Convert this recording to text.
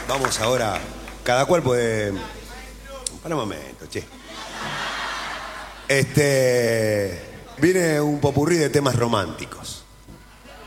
Vamos ahora, cada cual puede... Para un momento, che. Viene un popurrí de temas románticos.